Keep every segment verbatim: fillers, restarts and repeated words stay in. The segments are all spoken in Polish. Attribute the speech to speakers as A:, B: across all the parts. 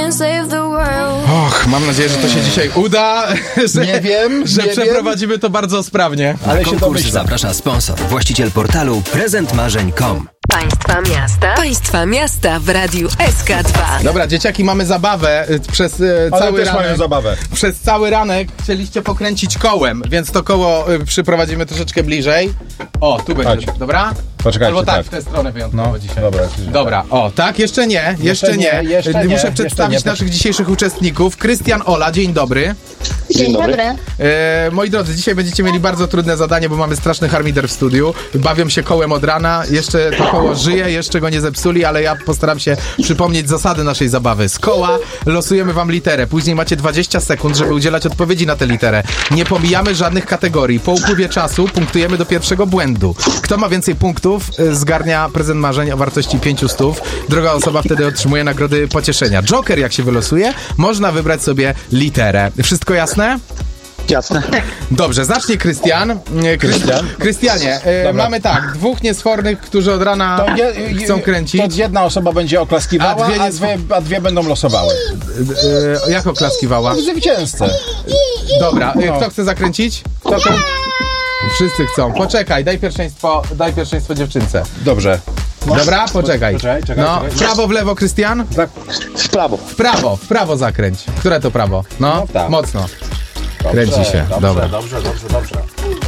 A: Och, mam nadzieję, że to się dzisiaj uda. Że,
B: nie wiem,
A: że
B: nie
A: przeprowadzimy
B: wiem.
A: to bardzo sprawnie.
C: Ale na konkurs zaprasza sponsor, właściciel portalu prezent marzeń kropka com.
D: Państwa miasta. Państwa miasta w Radiu S K dwa.
A: Dobra, dzieciaki, mamy zabawę przez e,
B: Ale
A: cały
B: też
A: ranek.
B: mają zabawę.
A: Przez cały ranek chcieliście pokręcić kołem, więc to koło e, przyprowadzimy troszeczkę bliżej. O, tu będzie,
B: Chodź.
A: dobra?
B: Poczekajcie,
A: Albo tak,
B: tak.
A: w tę stronę wyjątkowo
B: No,
A: dzisiaj.
B: dobra.
A: Dobra, o, tak, jeszcze nie, jeszcze,
B: Jeszcze
A: nie.
B: nie, jeszcze nie,
A: Muszę
B: jeszcze
A: przedstawić
B: nie.
A: naszych dzisiejszych uczestników. Krystian, Ola, dzień dobry.
E: Dzień dobry.
A: E, moi drodzy, dzisiaj będziecie mieli bardzo trudne zadanie, bo mamy straszny harmider w studiu. Bawią się kołem od rana, jeszcze to koło żyje, jeszcze go nie zepsuli, ale ja postaram się przypomnieć zasady naszej zabawy. Z koła losujemy wam literę, później macie dwadzieścia sekund, żeby udzielać odpowiedzi na tę literę. Nie pomijamy żadnych kategorii. Po upływie czasu punktujemy do pierwszego błędu. Kto ma więcej punktów, zgarnia prezent marzeń o wartości pięciu stów. Druga osoba wtedy otrzymuje nagrody pocieszenia. Joker, jak się wylosuje, można wybrać sobie literę. Wszystko jasne?
E: Jasne.
A: Dobrze, zacznie Krystian.
B: Krystian?
A: Krystianie, e, mamy tak, dwóch niesfornych, którzy od rana
B: To je,
A: chcą kręcić.
B: To jedna osoba będzie oklaskiwała,
A: A dwie
B: a
A: nie-
B: dwie, a dwie będą losowały.
A: E, jak oklaskiwała?
B: Zwycięzcę.
A: Dobra, e,
B: No.
A: kto chce zakręcić? Kto chce? Wszyscy chcą. Poczekaj, daj pierwszeństwo, daj pierwszeństwo dziewczynce.
B: Dobrze.
A: Dobra, poczekaj.
B: Poczekaj, czekaj,
A: No,
B: czekaj.
A: w prawo, w lewo, Krystian?
B: Tak.
E: W prawo.
A: W prawo, w prawo zakręć. Które to prawo? No,
B: No tak.
A: mocno. Kręci się,
B: dobrze,
A: dobra.
B: Dobrze, dobrze, dobrze.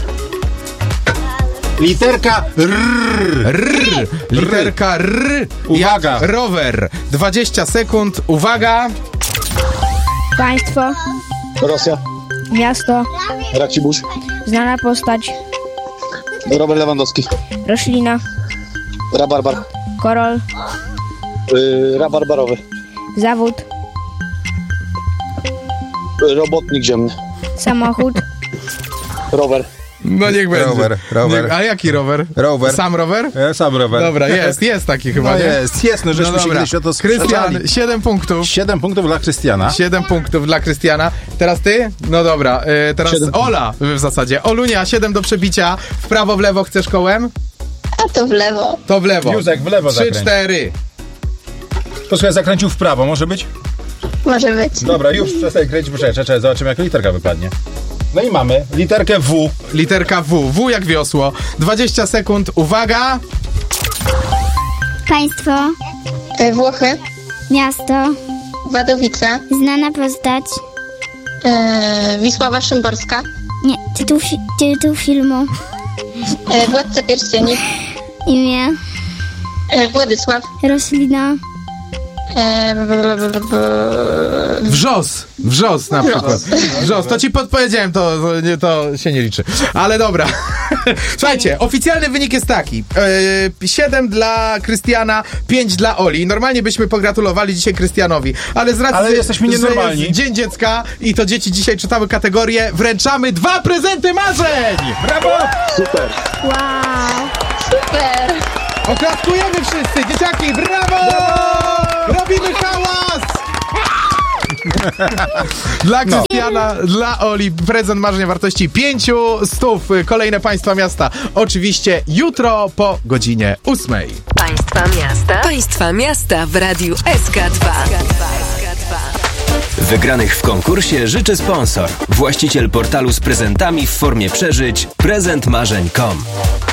B: Literka R.
A: R, literka R.
B: Uwaga.
A: Jak rower. dwadzieścia sekund, uwaga.
F: Państwo,
E: Rosja.
F: miasto,
E: Racibórz.
F: znana postać,
E: Robert Lewandowski.
F: roślina,
E: Rabarbar.
F: korol,
E: Yy, rabarbarowy.
F: zawód,
E: Yy, robotnik ziemny.
F: samochód,
E: Rower.
A: No niech będzie.
B: Rower, rower.
A: Nie, a jaki rower?
B: Rower.
A: Sam rower?
B: Ja sam rower.
A: Dobra, jest, jest taki chyba,
B: No
A: nie?
B: jest, jest, no żeśmy się kiedyś o to
A: Krystian,
B: sprzeczali.
A: siedem punktów.
B: Siedem punktów dla Krystiana.
A: siedem punktów dla Krystiana. Teraz ty? No dobra, y, teraz
E: Siedem.
A: Ola w zasadzie. Olunia, siedem do przebicia. W prawo, w lewo chcesz kołem?
G: A to w lewo.
A: To w lewo.
B: Józek, w lewo
A: Trzy,
B: zakręć.
A: cztery.
B: Posłuchaj, zakręcił w prawo, może być?
G: Może być.
B: Dobra, już przestań kręcić, poczekaj, czekaj, zobaczymy jaka literka wypadnie. No i mamy literkę W.
A: Literka W. W jak wiosło. dwadzieścia sekund. Uwaga.
F: państwo,
G: E, Włochy.
F: miasto,
G: Wadowice.
F: znana postać,
G: E, Wisława Szymborska.
F: nie, tytuł, fi- tytuł filmu,
G: E, Władca Pierścieni.
F: imię,
G: E, Władysław.
F: roślina,
G: E, b- b- b- b-
A: Wrzos. Wrzos na przykład. Wrzos. To ci podpowiedziałem, to, to, nie, to się nie liczy. Ale dobra. Słuchajcie, oficjalny wynik jest taki. Yy, siedem dla Krystiana, pięć dla Oli. Normalnie byśmy pogratulowali dzisiaj Krystianowi, ale z racji,
B: Ale jesteśmy
A: że
B: nienormalni.
A: jest Dzień Dziecka i to dzieci dzisiaj czytały kategorię, wręczamy dwa prezenty marzeń!
B: Brawo!
E: Super.
F: wow,
G: Super.
A: Oklaskujemy wszyscy, dzieciaki, brawo! Robimy hałas! Dla Krystiana, dla Oli prezent marzenia wartości pięciu stów. Kolejne państwa miasta oczywiście jutro po godzinie ósmej.
D: Państwa miasta. Państwa miasta w Radiu S K dwa.
C: Wygranych w konkursie życzy sponsor, właściciel portalu z prezentami w formie przeżyć prezent marzeń kropka com.